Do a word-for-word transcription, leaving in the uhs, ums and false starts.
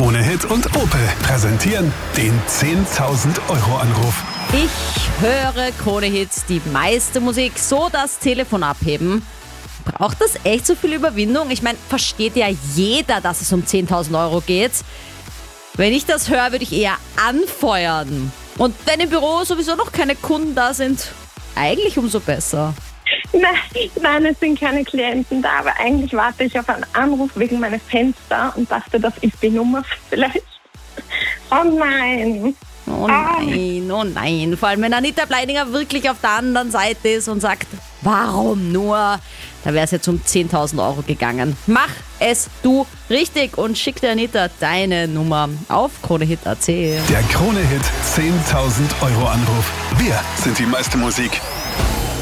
Krone Hit und Opel präsentieren den zehntausend Euro Anruf. Ich höre Krone Hits, die meiste Musik, so das Telefon abheben. Braucht das echt so viel Überwindung? Ich meine, versteht ja jeder, dass es um zehntausend Euro geht. Wenn ich das höre, würde ich eher anfeuern. Und wenn im Büro sowieso noch keine Kunden da sind, eigentlich umso besser. Nein, nein, es sind keine Klienten da, aber eigentlich warte ich auf einen Anruf wegen meines Fenster und dachte, das ist die Nummer vielleicht. Oh nein. Oh nein, oh nein. Vor allem, wenn Anita Bleininger wirklich auf der anderen Seite ist und sagt, warum nur? Da wäre es jetzt um zehntausend Euro gegangen. Mach es du richtig und schick der Anita deine Nummer auf kronehit punkt at. Der Krone Hit zehntausend Euro Anruf. Wir sind die meiste Musik.